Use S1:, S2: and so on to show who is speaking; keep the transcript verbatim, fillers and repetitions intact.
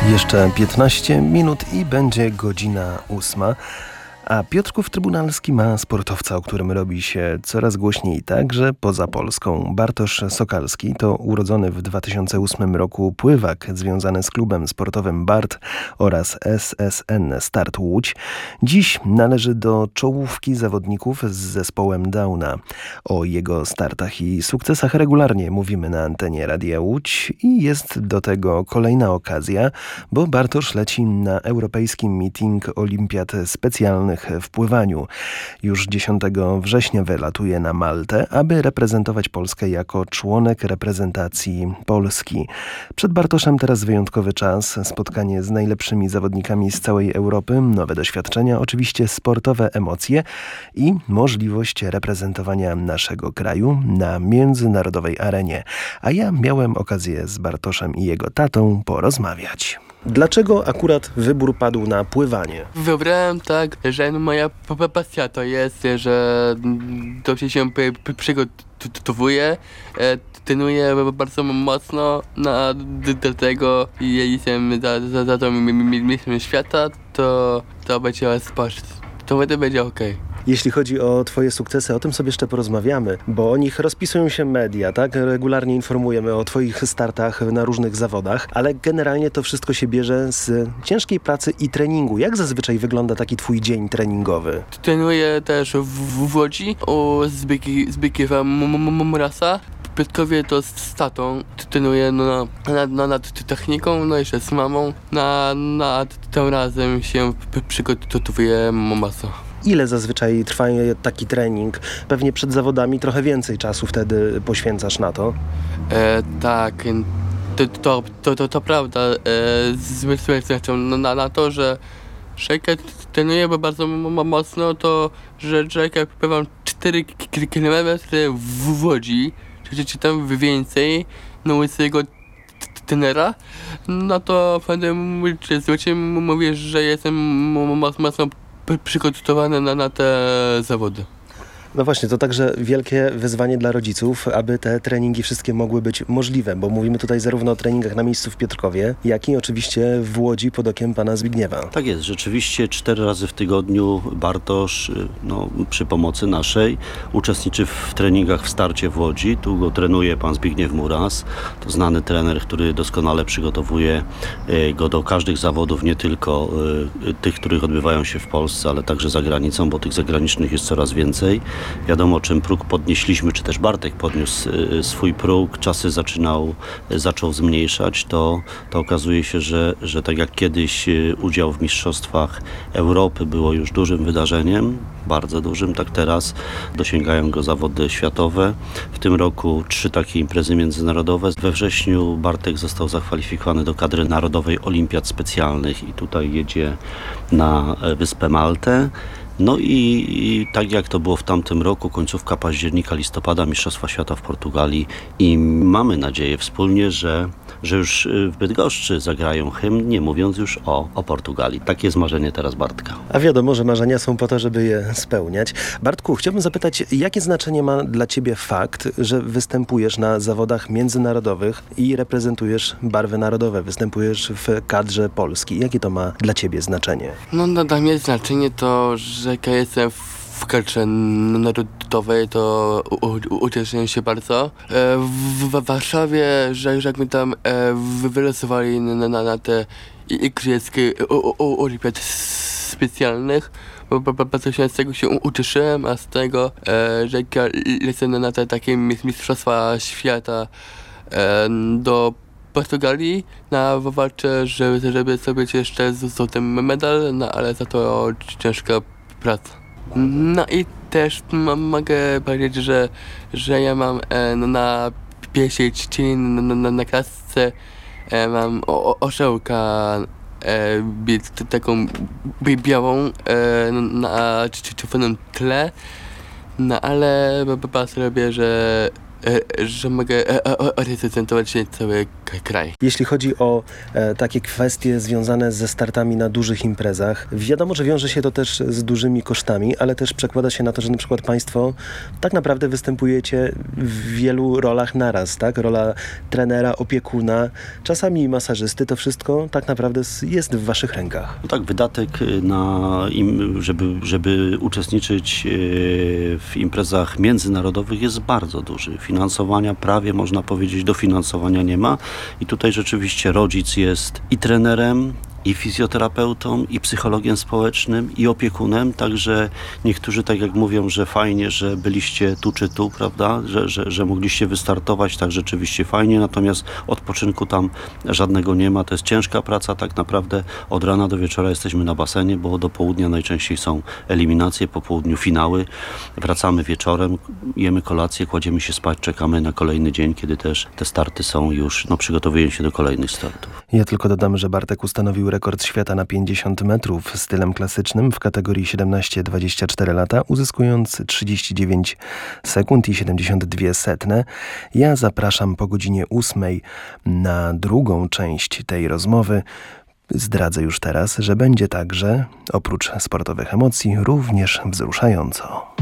S1: Jeszcze piętnaście minut i będzie godzina ósma. A Piotrków Trybunalski ma sportowca, o którym robi się coraz głośniej także poza Polską. Bartosz Sokalski to urodzony w dwa tysiące ósmym roku pływak związany z klubem sportowym Bart oraz S S N Start Łódź. Dziś należy do czołówki zawodników z zespołem Downa. O jego startach i sukcesach regularnie mówimy na antenie Radia Łódź i jest do tego kolejna okazja, bo Bartosz leci na europejski meeting olimpiad specjalnych w pływaniu. Już dziesiątego września wylatuje na Maltę, aby reprezentować Polskę jako członek reprezentacji Polski. Przed Bartoszem teraz wyjątkowy czas, spotkanie z najlepszymi zawodnikami z całej Europy, nowe doświadczenia, oczywiście sportowe emocje i możliwość reprezentowania naszego kraju na międzynarodowej arenie. A ja miałem okazję z Bartoszem i jego tatą porozmawiać. Dlaczego akurat wybór padł na pływanie?
S2: Wybrałem tak, że moja pasja to jest, że dobrze się przygotowuję, trenuję bardzo mocno, na do tego jestem za, za, za to mistrzem świata, to, to będzie sport, to wtedy będzie okej.
S1: Jeśli chodzi o twoje sukcesy, o tym sobie jeszcze porozmawiamy, bo o nich rozpisują się media, tak? Regularnie informujemy o twoich startach na różnych zawodach, ale generalnie to wszystko się bierze z ciężkiej pracy i treningu. Jak zazwyczaj wygląda taki twój dzień treningowy?
S2: Trenuję też w, w Łodzi u Zbigniewa Murasa. W Piotrkowie to z tatą trenuję no, nad, nad, nad techniką, no jeszcze z mamą. Na, nad tym razem się przygotowuję mocno.
S1: Ile zazwyczaj trwa taki trening? Pewnie przed zawodami trochę więcej czasu wtedy poświęcasz na to?
S2: E, tak, to, to, to, to, to prawda. E, Zmysłem no, na, na to, że rzekę trenuję bardzo mocno, to że rzekę pływam cztery kilometry w Łodzi, czy, czy tam więcej, no łysego trenera, no to wtedy mówię, że jestem mocno przygotowany na, na te zawody.
S1: No właśnie, to także wielkie wyzwanie dla rodziców, aby te treningi wszystkie mogły być możliwe, bo mówimy tutaj zarówno o treningach na miejscu w Piotrkowie, jak i oczywiście w Łodzi pod okiem pana Zbigniewa.
S3: Tak jest, rzeczywiście cztery razy w tygodniu Bartosz no, przy pomocy naszej uczestniczy w treningach w starcie w Łodzi. Tu go trenuje pan Zbigniew Muras, to znany trener, który doskonale przygotowuje go do każdych zawodów, nie tylko tych, których odbywają się w Polsce, ale także za granicą, bo tych zagranicznych jest coraz więcej. Wiadomo, czym próg podnieśliśmy, czy też Bartek podniósł swój próg, czasy zaczynał, zaczął zmniejszać, to, to okazuje się, że, że tak jak kiedyś udział w Mistrzostwach Europy było już dużym wydarzeniem, bardzo dużym, tak teraz dosięgają go zawody światowe. W tym roku trzy takie imprezy międzynarodowe. We wrześniu Bartek został zakwalifikowany do kadry Narodowej Olimpiad Specjalnych i tutaj jedzie na wyspę Maltę. No i, i tak jak to było w tamtym roku, końcówka października, listopada, Mistrzostwa Świata w Portugalii i mamy nadzieję wspólnie, że, że już w Bydgoszczy zagrają hymn, nie mówiąc już o, o Portugalii. Takie jest marzenie teraz Bartka.
S1: A wiadomo, że marzenia są po to, żeby je spełniać. Bartku, chciałbym zapytać, jakie znaczenie ma dla ciebie fakt, że występujesz na zawodach międzynarodowych i reprezentujesz barwy narodowe, występujesz w kadrze Polski. Jakie to ma dla ciebie znaczenie?
S2: No dla mnie znaczenie to, że jak ja jestem w kadrze narodowej, to ucieszyłem się bardzo. W, w Warszawie, że, że jak mnie tam wylosowali na, na, na te igrzyska olimpiad specjalnych, bo bardzo się z tego się ucieszyłem, a z tego, że jak ja lecę na te takie mistrzostwa świata do Portugalii na walce, żeby, żeby zdobyć jeszcze złoty medal, no ale za to ciężka praca. No i też m- mogę powiedzieć, że, że ja mam e, na pierwszej trzcinie na, na, na klasce e, mam o, orzełka e, bi, t, taką bi, białą e, na czerwonym tle, no ale bardzo robię, że e, że mogę e, e, reprezentować cały k- kraj.
S1: Jeśli chodzi o e, takie kwestie związane ze startami na dużych imprezach, wiadomo, że wiąże się to też z dużymi kosztami, ale też przekłada się na to, że na przykład Państwo tak naprawdę występujecie w wielu rolach naraz, tak? Rola trenera, opiekuna, czasami masażysty, to wszystko tak naprawdę jest w Waszych rękach.
S3: No tak, wydatek na im, żeby, żeby uczestniczyć w imprezach międzynarodowych jest bardzo duży. Finansowania prawie, można powiedzieć, dofinansowania nie ma i tutaj rzeczywiście rodzic jest i trenerem, i fizjoterapeutą, i psychologiem społecznym, i opiekunem, także niektórzy tak jak mówią, że fajnie, że byliście tu czy tu, prawda, że, że, że mogliście wystartować, tak rzeczywiście fajnie, natomiast odpoczynku tam żadnego nie ma, to jest ciężka praca, tak naprawdę od rana do wieczora jesteśmy na basenie, bo do południa najczęściej są eliminacje, po południu finały, wracamy wieczorem, jemy kolację, kładziemy się spać, czekamy na kolejny dzień, kiedy też te starty są już, no przygotowujemy się do kolejnych startów.
S1: Ja tylko dodam, że Bartek ustanowił rekord świata na pięćdziesiąt metrów stylem klasycznym w kategorii siedemnaście dwadzieścia cztery lata, uzyskując trzydzieści dziewięć sekund i siedemdziesiąt dwie setne. Ja zapraszam po godzinie ósmej na drugą część tej rozmowy. Zdradzę już teraz, że będzie także, oprócz sportowych emocji, również wzruszająco.